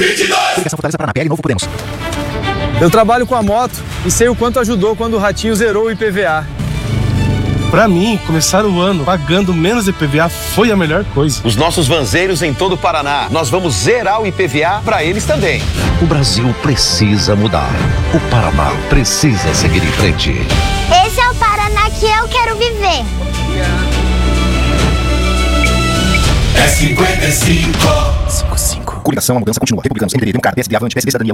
Coligação Fortaleza Paraná, PL Novo Podemos. Eu trabalho com a moto e sei o quanto ajudou quando o Ratinho zerou o IPVA. Pra mim, começar o ano pagando menos IPVA foi a melhor coisa. Os nossos vanzeiros em todo o Paraná, nós vamos zerar o IPVA pra eles também. O Brasil precisa mudar. O Paraná precisa seguir em frente. Esse é o Paraná que eu quero viver. É 55. 55. Coligação, a mudança continua. Republicanos, MDB, Democrata, PSD, Avante, PSD, Cidadania,